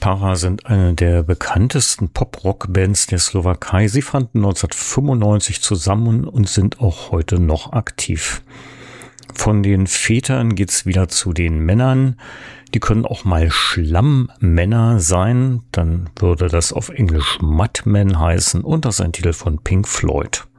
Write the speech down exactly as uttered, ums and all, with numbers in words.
Para sind eine der bekanntesten Pop-Rock-Bands der Slowakei. Sie fanden neunzehnhundertfünfundneunzig zusammen und sind auch heute noch aktiv. Von den Vätern geht's wieder zu den Männern. Die können auch mal Schlammmänner sein. Dann würde das auf Englisch Mudmen heißen und das ist ein Titel von Pink Floyd.